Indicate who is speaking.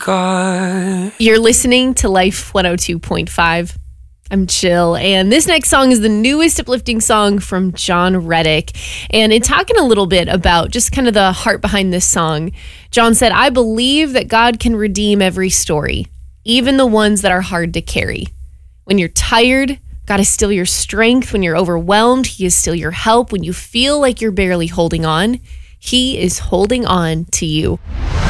Speaker 1: God.
Speaker 2: You're listening to Life 102.5. I'm Jill, and this next song is the newest uplifting song from John Reddick. And in talking a little bit about just kind of the heart behind this song, John said, I believe that God can redeem every story, even the ones that are hard to carry. When you're tired, God is still your strength. When you're overwhelmed, He is still your help. When you feel like you're barely holding on, He is holding on to you.